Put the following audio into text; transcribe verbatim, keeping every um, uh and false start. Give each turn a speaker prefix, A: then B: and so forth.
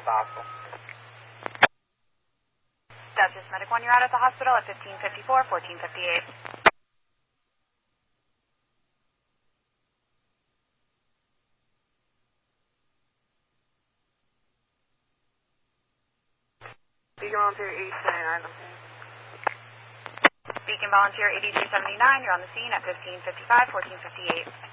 A: at the hospital.
B: Dutchess Medic one, you're out at the hospital at fifteen fifty-four, fourteen fifty-eight.
A: Beacon Volunteer eighty seventy-nine.
B: Beacon Volunteer eighty-two seventy-nine, you're on the scene at fifteen fifty-five, fourteen fifty-eight.